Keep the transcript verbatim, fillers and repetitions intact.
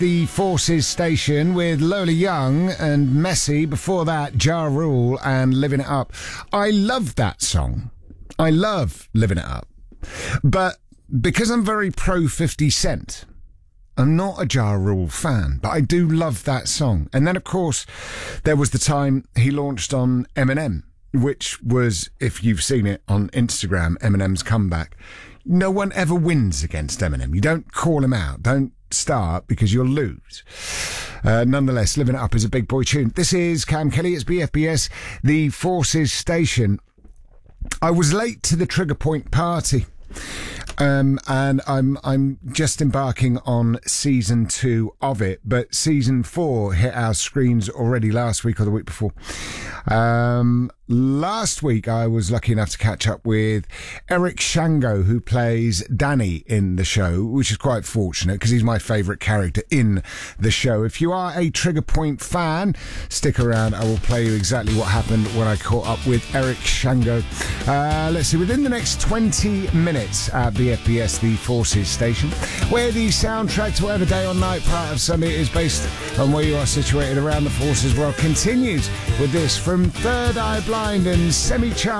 the Forces Station with Lola Young and Messi. Before that, Ja Rule and Living It Up. I love that song. I love Living It Up. But because I'm very pro fifty Cent, I'm not a Ja Rule fan, but I do love that song. And then, of course, there was the time he launched on Eminem, which was, if you've seen it on Instagram, Eminem's comeback. No one ever wins against Eminem. You don't call him out. Don't start because you'll lose. Uh, nonetheless, Living It Up is a big boy tune. This is Cam Kelly. It's B F B S, the Forces Station. I was late to the Trigger Point party. Um, and I'm I'm just embarking on season two of it, but season four hit our screens already last week or the week before. Um, last week I was lucky enough to catch up with Eric Shango, who plays Danny in the show, which is quite fortunate because he's my favourite character in the show. If you are a Trigger Point fan, stick around. I will play you exactly what happened when I caught up with Eric Shango. Uh, let's see, within the next twenty minutes at the F B S, the Forces Station, where the soundtrack to whatever day or night part of Sunday is based on where you are situated around the Forces world, continues with this from Third Eye Blind and Semi-Charmed.